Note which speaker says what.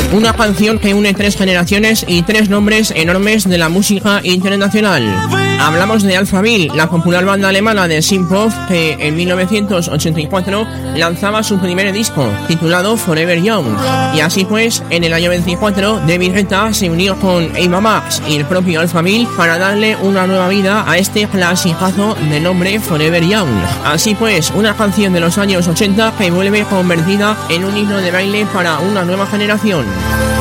Speaker 1: Una canción que une 3 generaciones y 3 nombres enormes de la música internacional. Hablamos de Alphaville, la popular banda alemana de synth-pop que en 1984 lanzaba su primer disco, titulado Forever Young. Y así pues, en el año 24, David Guetta se unió con Ava Max y el propio Alphaville para darle una nueva vida a este clasicazo de nombre Forever Young. Así pues, una canción de los años 80 que vuelve convertida en un himno de baile para una nueva generación.